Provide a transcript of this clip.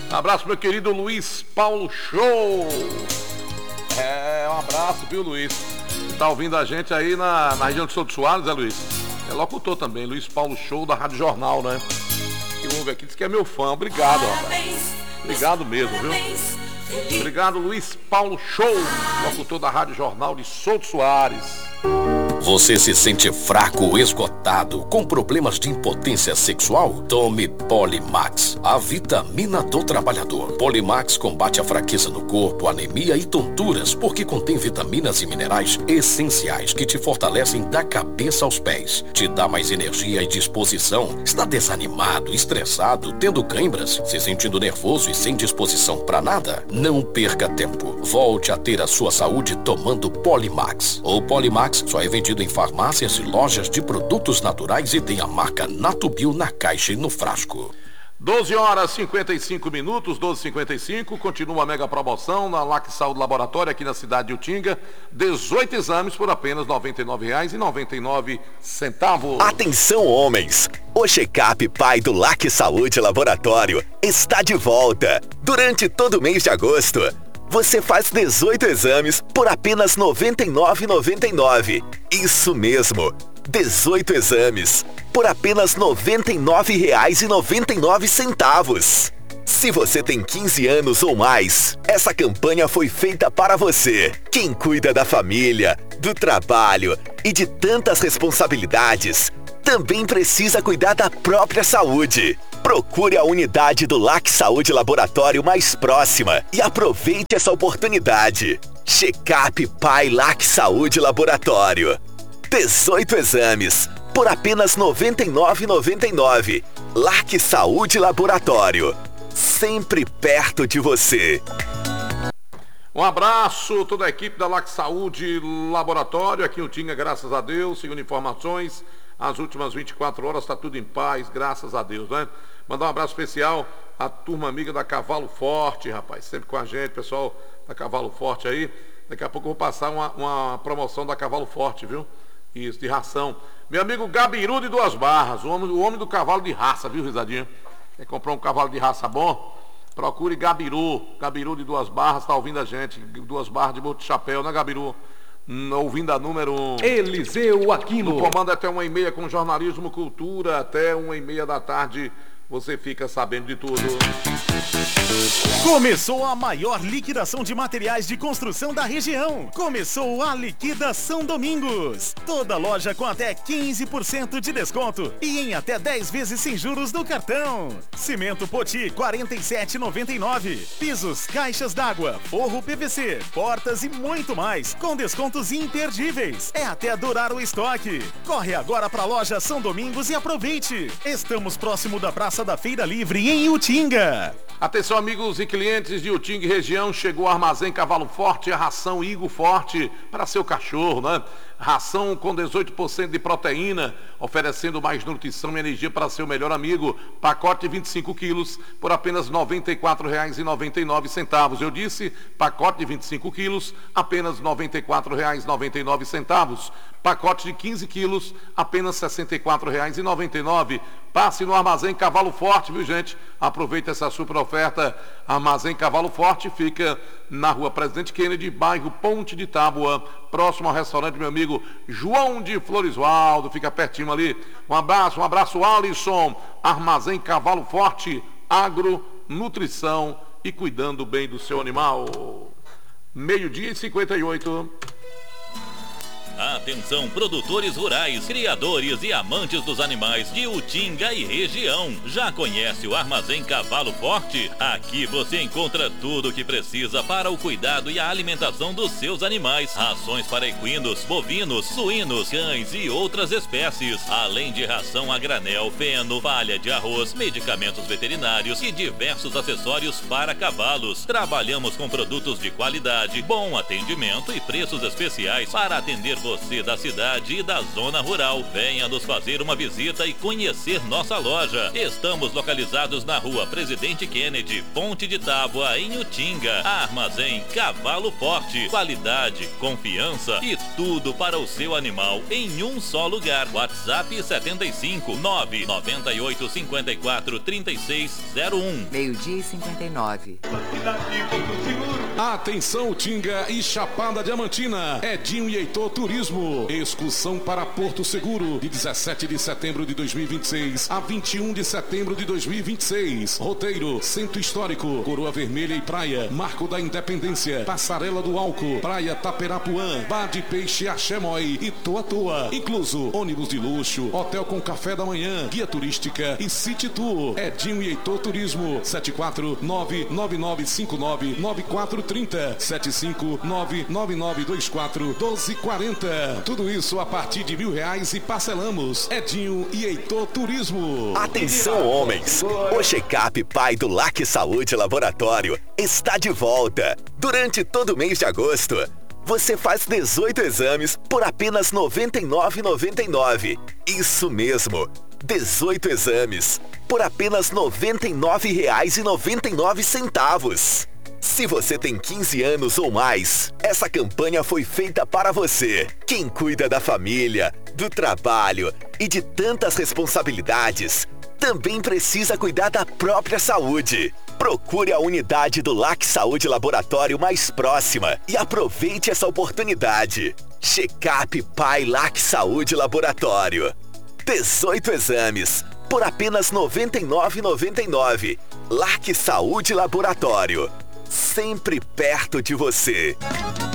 Abraço, meu querido Luiz Paulo Show. Um abraço, viu, Luiz? Tá ouvindo a gente aí na região de Souto Soares, Luiz? É locutor também, Luiz Paulo Show, da Rádio Jornal, né? Que ouve aqui, diz que é meu fã. Obrigado, rapaz. Obrigado mesmo, viu? Obrigado, Luiz Paulo Show, locutor da Rádio Jornal de Souto Soares. Você se sente fraco, esgotado, com problemas de impotência sexual? Tome Polimax, a vitamina do trabalhador. Polimax combate a fraqueza no corpo, anemia e tonturas, porque contém vitaminas e minerais essenciais que te fortalecem da cabeça aos pés. Te dá mais energia e disposição. Está desanimado, estressado, tendo câimbras, se sentindo nervoso e sem disposição para nada? Não perca tempo. Volte a ter a sua saúde tomando Polimax. O Polimax só é vendido em farmácias e lojas de produtos naturais e tem a marca Natubio na caixa e no frasco. 12h55, 12h55, continua a mega promoção na LAC Saúde Laboratório aqui na cidade de Utinga. 18 exames por apenas R$ 99,99. Atenção, homens! O check-up pai do LAC Saúde Laboratório está de volta. Durante todo o mês de agosto, você faz 18 exames por apenas R$ 99,99. Isso mesmo, 18 exames por apenas R$ 99,99. Se você tem 15 anos ou mais, essa campanha foi feita para você. Quem cuida da família, do trabalho e de tantas responsabilidades, também precisa cuidar da própria saúde. Procure a unidade do LAC Saúde Laboratório mais próxima e aproveite essa oportunidade. Check-up Pai LAC Saúde Laboratório. 18 exames por apenas R$ 99,99. LAC Saúde Laboratório. Sempre perto de você. Um abraço, toda a equipe da LAC Saúde Laboratório, aqui em Utinga, graças a Deus. Segundo informações, as últimas 24 horas está tudo em paz, graças a Deus, né? Mandar um abraço especial à turma amiga da Cavalo Forte, rapaz, sempre com a gente, pessoal da Cavalo Forte aí. Daqui a pouco eu vou passar uma promoção da Cavalo Forte, viu? Isso, de ração. Meu amigo Gabiru de Duas Barras, o homem do cavalo de raça, viu, Risadinha? Quer comprar um cavalo de raça bom? Procure Gabiru de Duas Barras, tá ouvindo a gente, Duas Barras de Boto de Chapéu, né, Gabiru? Ouvindo a número 1. Eliseu Aquino. No comando até 1h30 com jornalismo, cultura, até 1h30 da tarde. Você fica sabendo de tudo. Começou a maior liquidação de materiais de construção da região. Começou a Liquidação Domingos. Toda loja com até 15% de desconto e em até 10 vezes sem juros no cartão. Cimento Poti, R$ 47,99. Pisos, caixas d'água, forro PVC, portas e muito mais, com descontos imperdíveis. É até durar o estoque. Corre agora para a loja São Domingos e aproveite. Estamos próximo da Praça da Feira Livre em Utinga. Atenção, amigos e clientes de Utinga e região, chegou o Armazém Cavalo Forte, a ração Igo Forte para seu cachorro, né? Ração com 18% de proteína, oferecendo mais nutrição e energia para seu melhor amigo. Pacote de 25 quilos por apenas R$ 94,99. Eu disse, pacote de 25 quilos, apenas R$ 94,99. Pacote de 15 quilos, apenas R$ 64,99. Passe no Armazém Cavalo Forte, viu, gente? Aproveita essa super oferta. Armazém Cavalo Forte fica na Rua Presidente Kennedy, bairro Ponte de Tábua, próximo ao restaurante meu amigo João de Floresvaldo, fica pertinho ali. Um abraço Alisson. Armazém Cavalo Forte, agro, nutrição e cuidando bem do seu animal. 12h58. Atenção, produtores rurais, criadores e amantes dos animais de Utinga e região. Já conhece o Armazém Cavalo Forte? Aqui você encontra tudo o que precisa para o cuidado e a alimentação dos seus animais. Rações para equinos, bovinos, suínos, cães e outras espécies. Além de ração a granel, feno, palha de arroz, medicamentos veterinários e diversos acessórios para cavalos. Trabalhamos com produtos de qualidade, bom atendimento e preços especiais para atender você você da cidade e da zona rural. Venha nos fazer uma visita e conhecer nossa loja. Estamos localizados na rua Presidente Kennedy, Ponte de Tábua, em Utinga. Armazém Cavalo Forte. Qualidade, confiança e tudo para o seu animal em um só lugar. WhatsApp 75 998 54 3601. Meio-dia e 59. Atenção, Utinga e Chapada Diamantina. Edinho e Heitor Turismo. Excursão para Porto Seguro, de 17 de setembro de 2026 a 21 de setembro de 2026. Roteiro: Centro Histórico, Coroa Vermelha e Praia, Marco da Independência, Passarela do Álcool, Praia Taperapuã, Bar de Peixe Axemói e Toa Toa. Incluso ônibus de luxo, hotel com café da manhã, guia turística e City Tour. Edinho e Heitor Turismo. 74999599430, 75999241240. Tudo isso a partir de R$1.000 e parcelamos. Edinho e Heitor Turismo. Atenção, homens! O check-up Pai do LAC Saúde Laboratório está de volta. Durante todo o mês de agosto, você faz 18 exames por apenas R$ 99,99. Isso mesmo, 18 exames por apenas R$ 99,99. Se você tem 15 anos ou mais, essa campanha foi feita para você. Quem cuida da família, do trabalho e de tantas responsabilidades, também precisa cuidar da própria saúde. Procure a unidade do LAC Saúde Laboratório mais próxima e aproveite essa oportunidade. Check-up Pai LAC Saúde Laboratório. 18 exames por apenas R$ 99,99. LAC Saúde Laboratório. Sempre perto de você.